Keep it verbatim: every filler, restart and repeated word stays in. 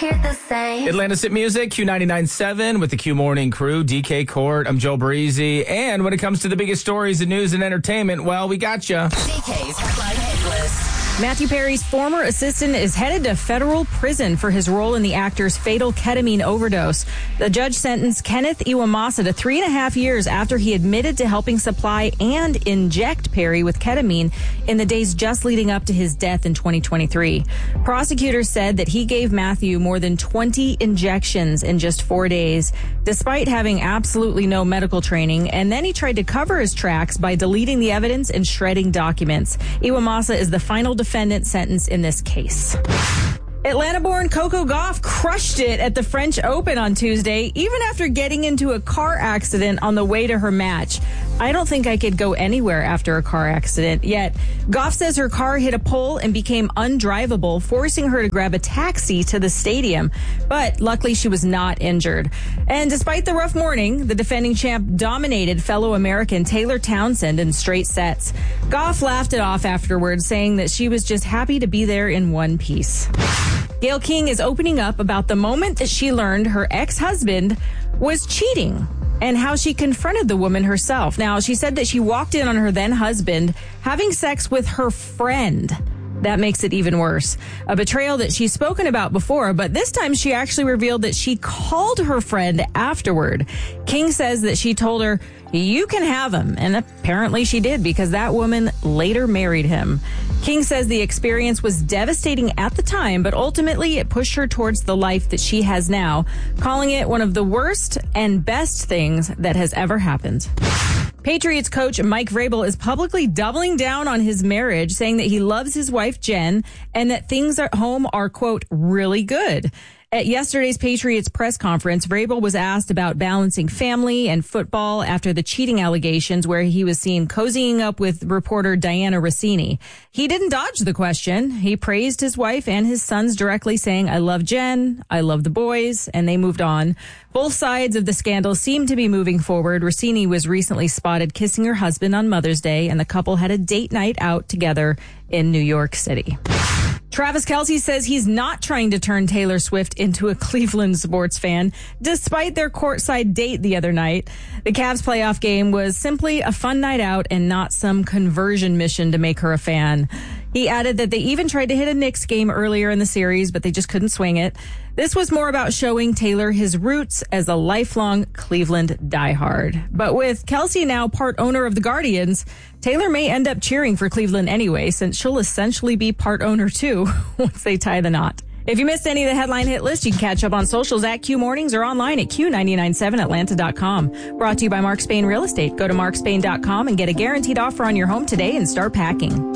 hear the same. Atlantis Hit Music, Q ninety-nine point seven with the Q Morning Crew, D K Court. I'm Joe Breezy. And when it comes to the biggest stories in news and entertainment, well, we got you. D K's Headline Hit List. Matthew Perry's former assistant is headed to federal prison for his role in the actor's fatal ketamine overdose. The judge sentenced Kenneth Iwamasa to three and a half years after he admitted to helping supply and inject Perry with ketamine in the days just leading up to his death in twenty twenty-three. Prosecutors said that he gave Matthew more than twenty injections in just four days, despite having absolutely no medical training, and then he tried to cover his tracks by deleting the evidence and shredding documents. Iwamasa is the final defendant sentenced in this case. Atlanta-born Coco Gauff crushed it at the French Open on Tuesday, even after getting into a car accident on the way to her match. I don't think I could go anywhere after a car accident, yet Gauff says her car hit a pole and became undrivable, forcing her to grab a taxi to the stadium. But luckily, she was not injured. And despite the rough morning, the defending champ dominated fellow American Taylor Townsend in straight sets. Gauff laughed it off afterwards, saying that she was just happy to be there in one piece. Gayle King is opening up about the moment that she learned her ex-husband was cheating and how she confronted the woman herself. Now, she said that she walked in on her then-husband having sex with her friend. That makes it even worse. A betrayal that she's spoken about before, but this time she actually revealed that she called her friend afterward. King says that she told her, "You can have him," and apparently she did, because that woman later married him. King says the experience was devastating at the time, but ultimately it pushed her towards the life that she has now, calling it one of the worst and best things that has ever happened. Patriots coach Mike Vrabel is publicly doubling down on his marriage, saying that he loves his wife, Jen, and that things at home are, quote, really good. At yesterday's Patriots press conference, Vrabel was asked about balancing family and football after the cheating allegations, where he was seen cozying up with reporter Diana Rossini. He didn't dodge the question. He praised his wife and his sons directly, saying, "I love Jen, I love the boys," and they moved on. Both sides of the scandal seem to be moving forward. Rossini was recently spotted kissing her husband on Mother's Day, and the couple had a date night out together in New York City. Travis Kelce says he's not trying to turn Taylor Swift into a Cleveland sports fan, despite their courtside date the other night. The Cavs playoff game was simply a fun night out and not some conversion mission to make her a fan. He added that they even tried to hit a Knicks game earlier in the series, but they just couldn't swing it. This was more about showing Taylor his roots as a lifelong Cleveland diehard. But with Kelce now part owner of the Guardians, Taylor may end up cheering for Cleveland anyway, since she'll essentially be part owner too once they tie the knot. If you missed any of the headline hit list, you can catch up on socials at Q Mornings or online at Q nine nine seven Atlanta dot com. Brought to you by Mark Spain Real Estate. Go to mark spain dot com and get a guaranteed offer on your home today and start packing.